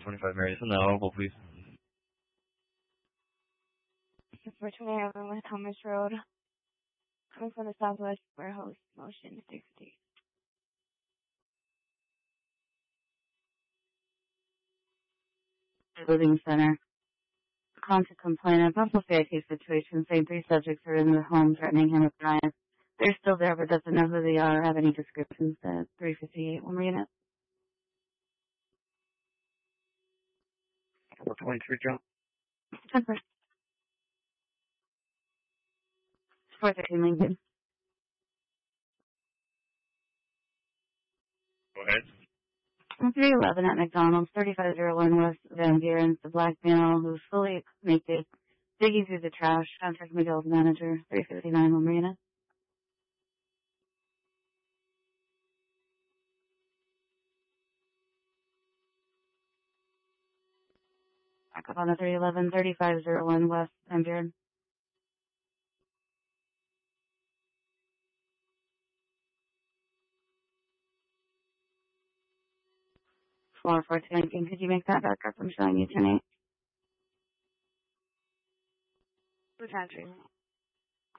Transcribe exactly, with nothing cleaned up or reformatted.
twenty-five Mary. Send that audible, please. For twenty-seven West Thomas Road. Coming from the Southwest Warehouse, motion sixty. Living Center. Contact complainant. Buffalo C I T situation. Saying three subjects are in the home threatening him with knives. They're still there, but doesn't know who they are or have any descriptions. Uh, three fifty-eight, one unit. four twenty-three, John. four thirteen Lincoln. Go ahead. three eleven at McDonald's, thirty-five oh one West Van Buren. The black male who's fully naked, digging through the trash. Contact Miguel's manager, three fifty-nine, one unit. Back up on the three eleven, thirty-five oh one West Van Buren. four fourteen, could you make that back up? I'm showing you tonight. Two times three.